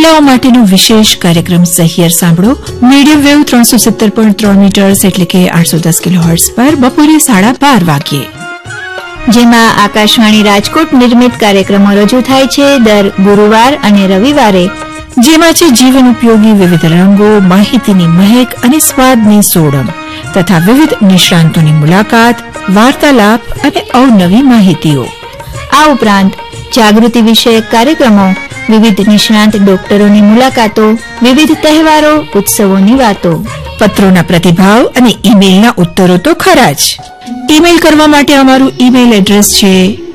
મહિલાઓ માટેનો વિશેષ કાર્યક્રમ સહિયર સાંભળો મીડિયમ વેવ 370.3 મીટર્સ એટલે કે 810 કિલોહર્ટ્ઝ પર બપોરે 12:30 વાગ્યે, જેમાં આકાશવાણી રાજકોટ નિર્મિત કાર્યક્રમો રજૂ થાય છે દર ગુરુવાર અને રવિવારે, જેમાં છે જીવન ઉપયોગી વિવિધ રંગો, માહિતીની મહેક અને સ્વાદની સોડમ તથા વિવિધ નિષ્ણાંતોની મુલાકાત, વાર્તાલાપ અને અવનવી માહિતીઓ. આ ઉપરાંત જાગૃતિ વિષયક કાર્યક્રમો, વિવિધ નિષ્ણાંત ડોક્ટરોની મુલાકાતો, વિવિધ તહેવારો ઉત્સવોની વાતો, પત્રોના પ્રતિભાવ અને ઈમેલના ઉત્તરો તો ખરા જ. ઈમેલ કરવા માટે અમારું ઈમેલ એડ્રેસ છે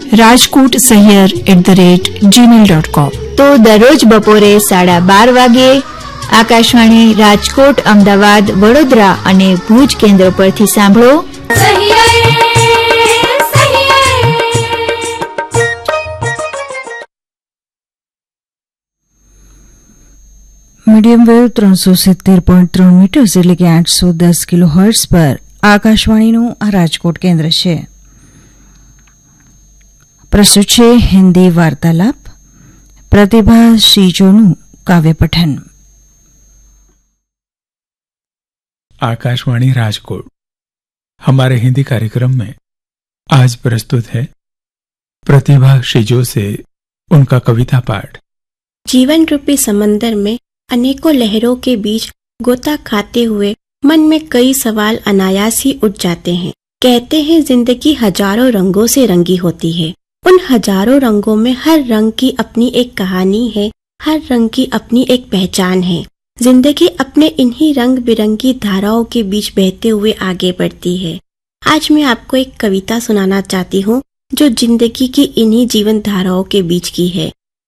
rajkotsayyar@gmail.com. તો દરરોજ બપોરે 12:30 વાગ્યે આકાશવાણી રાજકોટ, અમદાવાદ, વડોદરા અને ભુજ કેન્દ્ર પરથી સાંભળો મીડિયમ વેવ 370.3 મીટર્સ એટલે કે 810 કિલોહર્ટ્ઝ પર આકાશવાણીનું આ રાજકોટ કેન્દ્ર છે. પ્રસ્તુત છે હિન્દી વાર્તાલાપ, प्रतिभा सीजोनु काव्य पठन. आकाशवाणी राजकोट हमारे हिंदी कार्यक्रम में आज प्रस्तुत है प्रतिभा सीजो से उनका कविता पाठ. जीवन रूपी समंदर में अनेकों लहरों के बीच गोता खाते हुए मन में कई सवाल अनायास ही उठ जाते हैं. कहते हैं जिंदगी हजारों रंगों से रंगी होती है. उन हजारों रंगों में हर रंग की अपनी एक कहानी है, हर रंग की अपनी एक पहचान है. जिंदगी अपने इन्हीं रंग बिरंगी धाराओं के बीच बहते हुए आगे बढ़ती है. आज मैं आपको एक कविता सुनाना चाहती हूँ जो जिंदगी की इन्हीं जीवन धाराओं के बीच की है.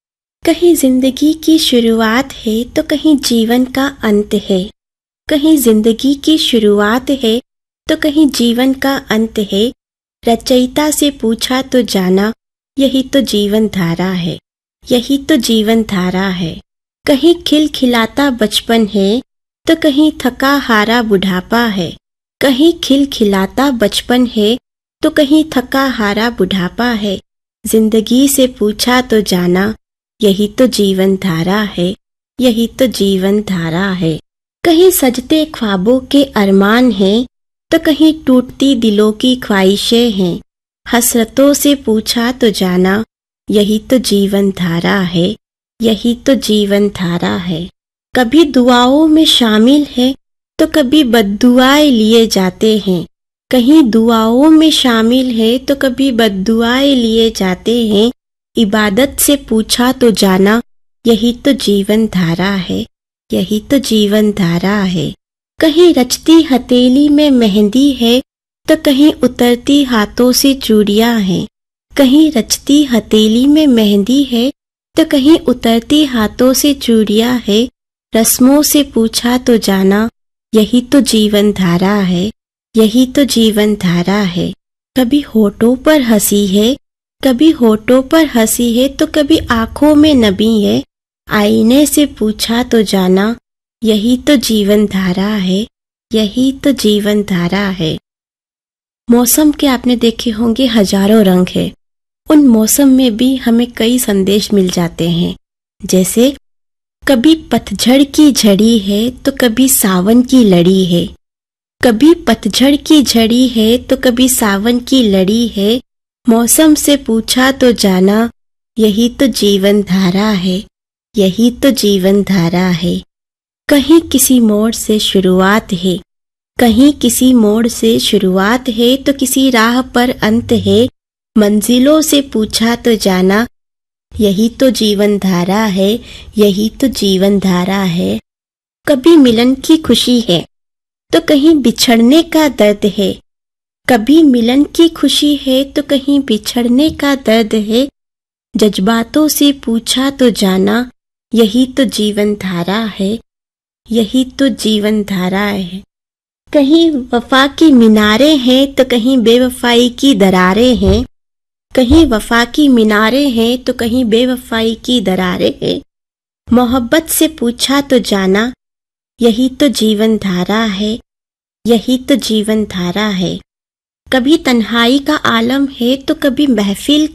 कहीं जिंदगी की शुरुआत है तो कहीं जीवन का अंत है. कहीं जिंदगी की शुरुआत है तो कहीं जीवन का अंत है. रचयिता से पूछा तो जाना यही तो जीवन धारा है, यही तो जीवन धारा है. कहीं खिलखिलाता बचपन है तो कहीं थका हारा बुढ़ापा है. कहीं खिलखिलाता बचपन है तो कहीं थका हारा बुढ़ापा है. जिंदगी से पूछा तो जाना यही तो जीवन धारा है, यही तो जीवन धारा है. कहीं सजते ख्वाबों के अरमान हैं तो कहीं टूटती दिलों की ख्वाहिशें हैं. हसरतों से पूछा तो जाना यही तो जीवन धारा है, यही तो जीवन धारा है. कभी दुआओं में शामिल है तो कभी बद्दुआएं लिए जाते हैं. कहीं दुआओं में शामिल है तो कभी बद्दुआएं लिए जाते हैं. इबादत से पूछा तो जाना यही तो जीवन धारा है, यही तो जीवन धारा है. कहीं रचती हथेली में मेहंदी है तो कहीं उतरती हाथों से चूड़ियां हैं. कहीं रचती हथेली में मेहंदी है तो कहीं उतरती हाथों से चूड़ियां है. रस्मों से पूछा तो जाना यही तो जीवन धारा है, यही तो जीवन धारा है. कभी होठों पर हंसी है, कभी होठों पर हंसी है तो कभी आंखों में नमी है. आईने से पूछा तो जाना यही तो जीवन धारा है, यही तो जीवन धारा है. मौसम के आपने देखे होंगे हजारों रंग है. उन मौसम में भी हमें कई संदेश मिल जाते हैं. जैसे कभी पतझड़ की झड़ी है तो कभी सावन की लड़ी है. कभी पतझड़ की झड़ी है तो कभी सावन की लड़ी है. मौसम से पूछा तो जाना यही तो जीवन धारा है, यही तो जीवन धारा है. कहीं किसी मोड़ से शुरुआत है, कहीं किसी मोड़ से शुरुआत है तो किसी राह पर अंत है. मंजिलों से पूछा तो जाना यही तो जीवन धारा है, यही तो जीवन धारा है. कभी मिलन की खुशी है तो कहीं बिछड़ने का दर्द है. कभी मिलन की खुशी है तो कहीं बिछड़ने का दर्द है. जज्बातों से पूछा तो जाना यही तो जीवन धारा है, यही तो जीवन धारा है. कहीं वफा की मीनारें हैं तो कहीं बेवफाई की दरारें हैं. कहीं वफा की मीनारें हैं तो कहीं बेवफाई की दरारें हैं. मोहब्बत से पूछा तो जाना यही तो जीवन धारा है, यही तो जीवन धारा है. कभी तन्हाई का आलम है तो कभी महफिल